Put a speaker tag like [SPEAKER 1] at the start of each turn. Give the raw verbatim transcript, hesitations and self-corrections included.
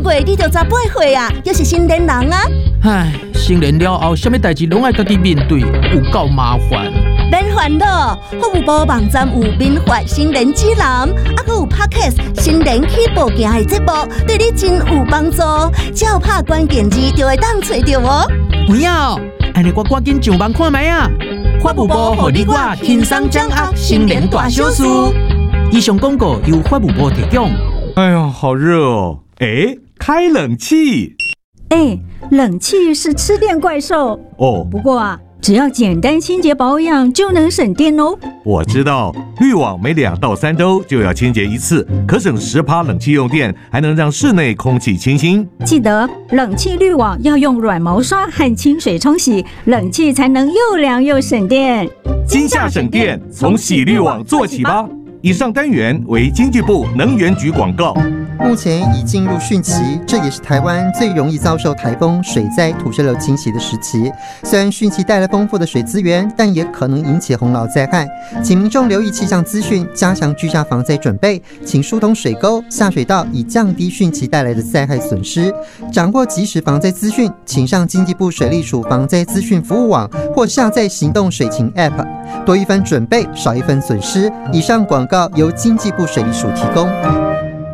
[SPEAKER 1] 岁你就十八岁啊，又是成年人啊。
[SPEAKER 2] 唉，成年了后，什么代志拢爱家己面对，有够麻烦。
[SPEAKER 1] 免烦恼，服务部网站有民法成年指南，还有 Podcast 成年起步行的节目，对你真有帮助。只要拍关键字就会当找到哦。
[SPEAKER 2] 有影哦，安尼我赶紧上网看卖啊！法务部互你我轻松掌握成年大小事。以上广告由法务部提供。
[SPEAKER 3] 哎呀，好热哦！哎，开冷气。
[SPEAKER 4] 哎，冷气是吃电怪兽
[SPEAKER 3] 哦。
[SPEAKER 4] 不过啊，只要简单清洁保养就能省电哦。
[SPEAKER 3] 我知道，滤网每两到三周就要清洁一次，可省十趴冷气用电，还能让室内空气清新。
[SPEAKER 4] 记得冷气滤网要用软毛刷和清水冲洗，冷气才能又凉又省电。
[SPEAKER 3] 今夏省电，从洗滤网做起吧。以上单元为经济部能源局广告。
[SPEAKER 5] 目前已进入汛期，这也是台湾最容易遭受台风、水灾、土石流侵袭的时期。虽然汛期带来丰富的水资源，但也可能引起洪涝灾害。请民众留意气象资讯，加强居家防灾准备，请疏通水沟、下水道，以降低汛期带来的灾害损失。掌握即时防灾资讯，请上经济部水利署防灾资讯服务网或下载行动水情 App。多一分准备，少一分损失。以上广告由经济部水利署提供。